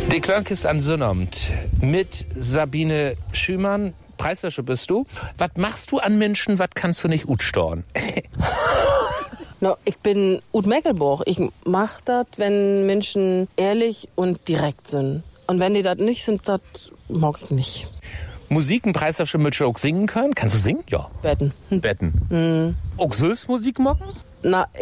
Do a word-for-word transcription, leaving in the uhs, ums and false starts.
Die Klönkis an Sünnamt mit Sabine Schümann. Preislersche bist du. Was machst du an Menschen, was kannst du nicht gut storn? No, ich bin Ut Meckelburg. Ich mach das, wenn Menschen ehrlich und direkt sind. Und wenn die das nicht sind, das mag ich nicht. Musik, ein Preislersche mit auch singen können? Kannst du singen? Ja. Betten. Betten. Mhm. Auch Sülz Musik mocken? Na,